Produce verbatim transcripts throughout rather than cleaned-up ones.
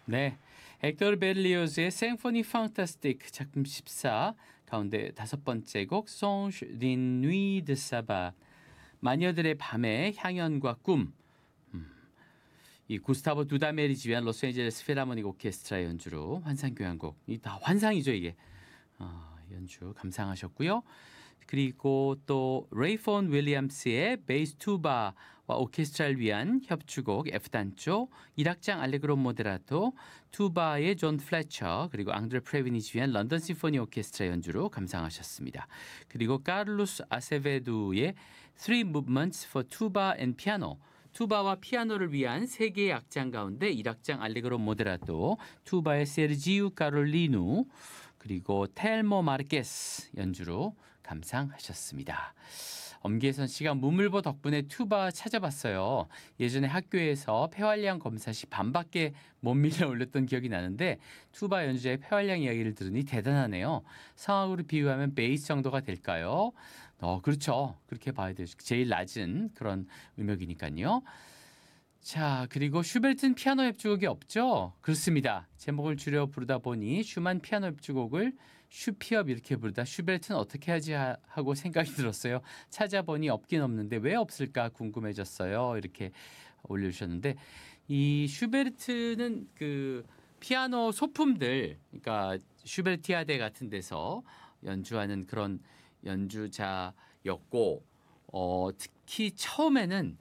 네, 헥토르 베를리오즈의 생포니 판타스틱 작품 십사 가운데 다섯 번째 곡 Songe d'une nuit de sabbat 마녀들의 밤의 향연과 꿈. 음, 이 구스타보 두다메리 지휘한 로스앤젤레스 필하모닉 오케스트라 연주로 환상교향곡. 이 다 환상이죠 이게. 어, 연주 감상하셨고요. 그리고 또 레이폰 윌리엄스의 베이스 투바와 오케스트라를 위한 협주곡 F단조, 일 악장 알레그로 모데라토, 투바의 존 플래처, 그리고 앙드레 프레빈이 지휘한 런던 심포니 오케스트라 연주로 감상하셨습니다. 그리고 카를로스 아세베두의 Three Movements for Tuba and Piano, 투바와 피아노를 위한 세 개의 악장 가운데 일 악장 알레그로 모데라토, 투바의 세르지우 카롤리누, 그리고 텔모 마르케스 연주로 감상하셨습니다. 엄계선 씨가 무물보 덕분에 투바 찾아봤어요. 예전에 학교에서 폐활량 검사 시 반밖에 못 밀려 올렸던 기억이 나는데 투바 연주자의 폐활량 이야기를 들으니 대단하네요. 성악으로 비유하면 베이스 정도가 될까요? 어, 그렇죠. 그렇게 봐야 되죠. 제일 낮은 그런 음역이니까요. 자, 그리고 슈베르트는 피아노 협주곡이 없죠? 그렇습니다. 제목을 줄여 부르다 보니 슈만 피아노 협주곡을 슈피업 이렇게 부르다 슈베르트는 어떻게 하지 하고 생각이 들었어요. 찾아보니 없긴 없는데 왜 없을까 궁금해졌어요. 이렇게 올려주셨는데 이 슈베르트는 그 피아노 소품들, 그러니까 슈베르티아데 같은 데서 연주하는 그런 연주자였고, 어, 특히 처음에는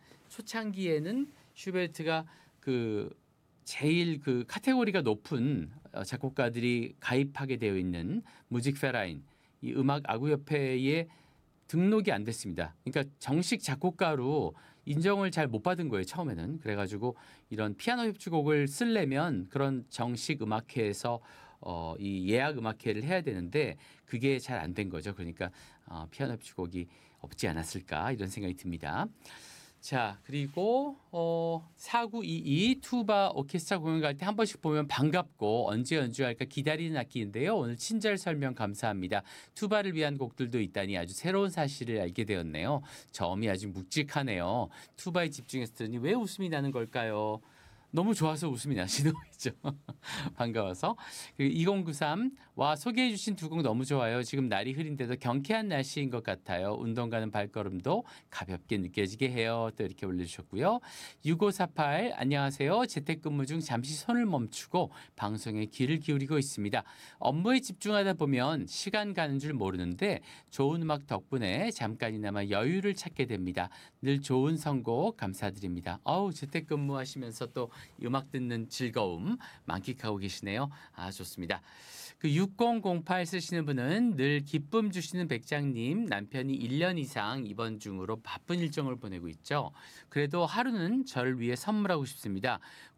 초창기에는 슈베르트가 그 제일 그 카테고리가 높은 작곡가들이 가입하게 되어 있는 무직페라인, 이 음악 아구협회에 등록이 안 됐습니다. 그러니까 정식 작곡가로 인정을 잘 못 받은 거예요, 처음에는. 그래가지고 이런 피아노 협주곡을 쓰려면 그런 정식 음악회에서 어, 이 예약 음악회를 해야 되는데 그게 잘 안 된 거죠. 그러니까 어, 피아노 협주곡이 없지 않았을까 이런 생각이 듭니다. 자, 그리고 어, 사구이이 투바 오케스트라 공연 갈 때 한 번씩 보면 반갑고 언제 연주할까 기다리는 악기인데요. 오늘 친절 설명 감사합니다. 투바를 위한 곡들도 있다니 아주 새로운 사실을 알게 되었네요. 점이 아주 묵직하네요. 투바에 집중해서 들으니 왜 웃음이 나는 걸까요? 너무 좋아서 웃음이 나시는 거죠. 반가워서. 이공구삼 와 소개해 주신 두 곡 너무 좋아요. 지금 날이 흐린데도 경쾌한 날씨인 것 같아요. 운동 가는 발걸음도 가볍게 느껴지게 해요. 또 이렇게 올려주셨고요. 육오사팔 안녕하세요. 재택근무 중 잠시 손을 멈추고 방송에 귀를 기울이고 있습니다. 업무에 집중하다 보면 시간 가는 줄 모르는데 좋은 음악 덕분에 잠깐이나마 여유를 찾게 됩니다. 늘 좋은 선곡 감사드립니다. 어우 재택근무 하시면서 또 음악 듣는 즐거움 만끽하고 계시네요. 아 좋습니다. 그 육공공팔 쓰시는 분은 늘 기쁨 주시는 백장님 남편이 일 년 이상 입원 중으로 바쁜 일정을 보내고 있죠. 그래도 하루는 저를 위해 선물하고 싶습니다.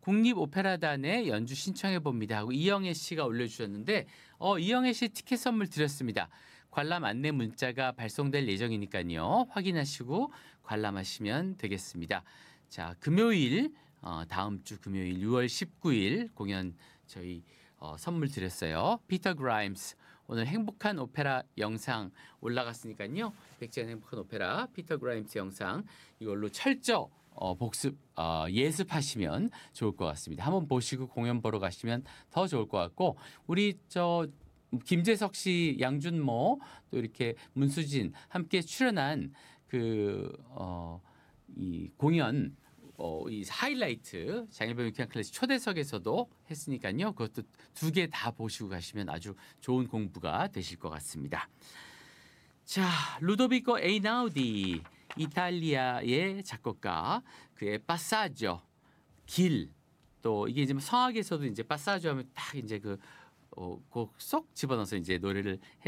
국립오페라단에 연주 신청해 봅니다 하고 이영애 씨가 올려주셨는데 어, 이영애 씨 티켓 선물 드렸습니다. 관람 안내 문자가 발송될 예정이니까요. 확인하시고 관람하시면 되겠습니다. 자 금요일 어, 다음 주 금요일 유월 십구일 공연 저희 어, 선물 드렸어요. 피터 그라임스 오늘 행복한 오페라 영상 올라갔으니까요. 백지연 행복한 오페라 피터 그라임스 영상 이걸로 철저 어, 복습 어, 예습하시면 좋을 것 같습니다. 한번 보시고 공연 보러 가시면 더 좋을 것 같고 우리 저 김재석 씨, 양준모 또 이렇게 문수진 함께 출연한 그 어, 이 공연 어, 이 하이라이트 장일범 유쾌한 클래식 초대석에서도 했으니까요. 그것도 두 개 다 보시고 가시면 아주 좋은 공부가 되실 것 같습니다. 자, 루도비코 에이나우디 이탈리아의 작곡가 그의 파사조 길 또 이게 이제 성악에서도 이제 파사조 하면 딱 이제 그 어, 곡 쏙 집어넣어서 이제 노래를 해